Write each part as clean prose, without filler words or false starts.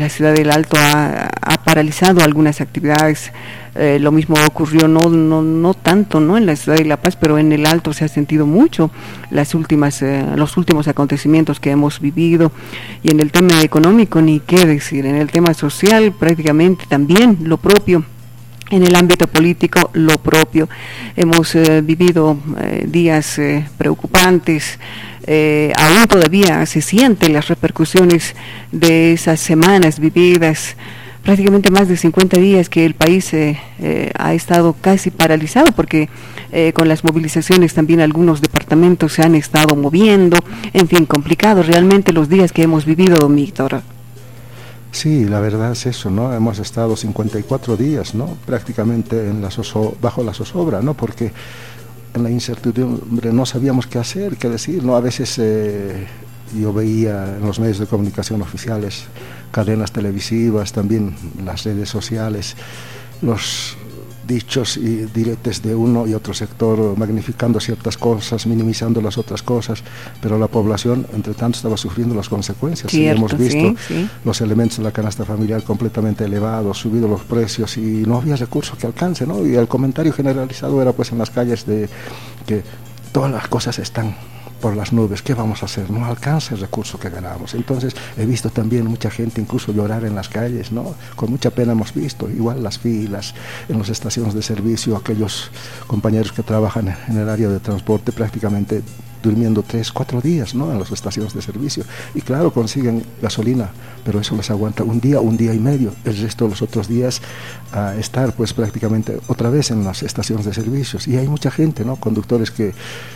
la ciudad del Alto ha paralizado algunas actividades. Lo mismo ocurrió no tanto, ¿no?, en la ciudad de La Paz, pero en el Alto se ha sentido mucho los últimos acontecimientos que hemos vivido. Y en el tema económico, ni qué decir, en el tema social prácticamente también lo propio. En el ámbito político, lo propio. Hemos vivido días preocupantes. Aún todavía se sienten las repercusiones de esas semanas vividas. Prácticamente más de 50 días que el país ha estado casi paralizado, porque con las movilizaciones también algunos departamentos se han estado moviendo. En fin, complicados realmente los días que hemos vivido, don Víctor. Sí, la verdad es eso, ¿no? Hemos estado 54 días, ¿no?, prácticamente bajo la zozobra, ¿no?, porque en la incertidumbre no sabíamos qué hacer, qué decir, ¿no? A veces yo veía en los medios de comunicación oficiales, cadenas televisivas, también las redes sociales, los dichos y diretes de uno y otro sector magnificando ciertas cosas, minimizando las otras cosas, pero la población entre tanto estaba sufriendo las consecuencias. Cierto, hemos visto sí. Los elementos de la canasta familiar completamente elevados, subidos los precios y no había recursos que alcance, ¿no? Y el comentario generalizado era pues en las calles de que todas las cosas están por las nubes, ¿qué vamos a hacer? No alcanza el recurso que ganamos. Entonces he visto también mucha gente incluso llorar en las calles, ¿no? Con mucha pena hemos visto, igual las filas en las estaciones de servicio, aquellos compañeros que trabajan en el área de transporte prácticamente durmiendo 3-4 días, ¿no?, en las estaciones de servicio, y claro, consiguen gasolina, pero eso les aguanta un día y medio, el resto de los otros días a estar pues prácticamente otra vez en las estaciones de servicios. Y hay mucha gente, ¿no?, conductores que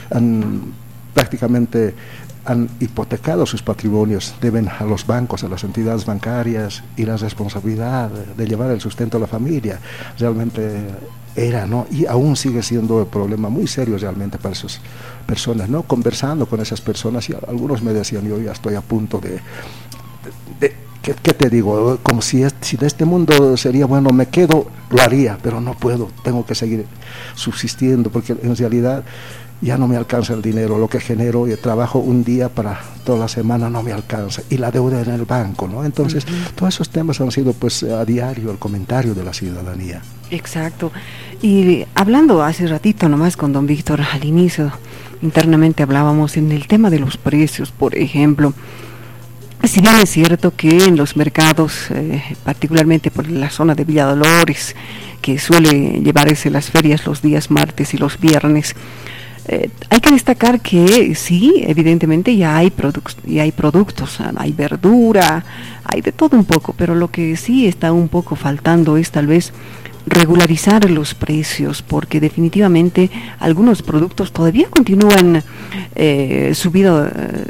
prácticamente han hipotecado sus patrimonios, deben a los bancos, a las entidades bancarias, y la responsabilidad de llevar el sustento a la familia realmente era, ¿no?, y aún sigue siendo un problema muy serio realmente para esas personas, ¿no? Conversando con esas personas, y algunos me decían, yo ya estoy a punto de ¿qué te digo? Como si de este mundo sería bueno, me quedo, lo haría, pero no puedo, tengo que seguir subsistiendo, porque en realidad ya no me alcanza el dinero, lo que genero y trabajo un día para toda la semana no me alcanza, y la deuda en el banco, ¿no? Entonces, todos esos temas han sido pues a diario el comentario de la ciudadanía. Exacto. Y hablando hace ratito nomás con don Víctor, al inicio, internamente hablábamos en el tema de los precios, por ejemplo. Si bien es cierto que en los mercados, particularmente por la zona de Villa Dolores, que suele llevarse las ferias los días martes y los viernes, hay que destacar que sí, evidentemente ya hay productos, hay verdura, hay de todo un poco, pero lo que sí está un poco faltando es tal vez regularizar los precios, porque definitivamente algunos productos todavía continúan subido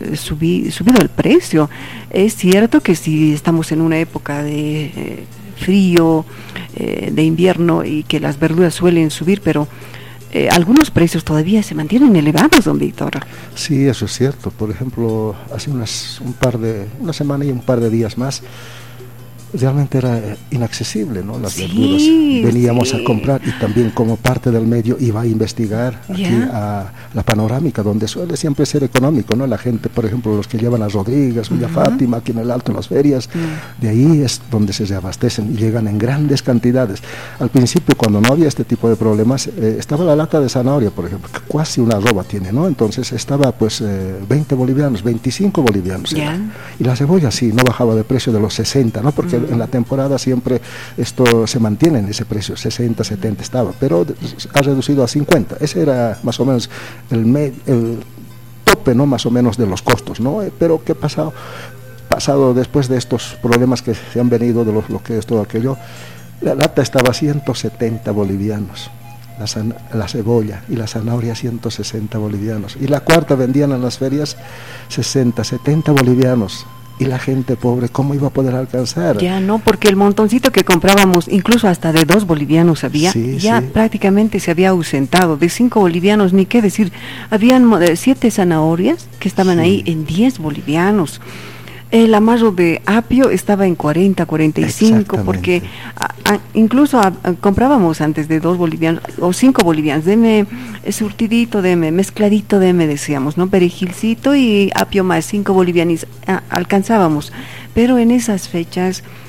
el precio. Es cierto que si estamos en una época de frío, de invierno, y que las verduras suelen subir, pero algunos precios todavía se mantienen elevados, don Víctor. Sí, eso es cierto. Por ejemplo, hace una semana y un par de días más, realmente era inaccesible, ¿no?, las verduras. Veníamos a comprar, y también como parte del medio iba a investigar aquí a la panorámica, donde suele siempre ser económico, ¿no? La gente, por ejemplo, los que llevan a Rodríguez, Villa Fátima, aquí en el Alto, en las ferias, de ahí es donde se reabastecen y llegan en grandes cantidades. Al principio, cuando no había este tipo de problemas, estaba la lata de zanahoria, por ejemplo, que casi una arroba tiene, ¿no? Entonces estaba pues 20 bolivianos, 25 bolivianos. Y la cebolla sí, no bajaba de precio de los 60, ¿no? Porque en la temporada siempre esto se mantiene en ese precio, 60, 70 estaba, pero ha reducido a 50. Ese era más o menos el tope, ¿no?, más o menos de los costos, ¿no? Pero ¿qué pasado después de estos problemas que se han venido, de lo que es todo aquello? La lata estaba a 170 bolivianos, la cebolla y la zanahoria 160 bolivianos, y la cuarta vendían en las ferias 60, 70 bolivianos. Y la gente pobre, ¿cómo iba a poder alcanzar? Ya no, porque el montoncito que comprábamos, incluso hasta de 2 bolivianos había, prácticamente se había ausentado. De 5 bolivianos, ni qué decir, habían 7 zanahorias que estaban ahí en 10 bolivianos. El amarro de apio estaba en 40, 45, porque incluso comprábamos antes de 2 bolivianos o 5 bolivianos, deme surtidito, deme mezcladito, deme, decíamos, ¿no? Perejilcito y apio más 5 bolivianos, alcanzábamos. Pero en esas fechas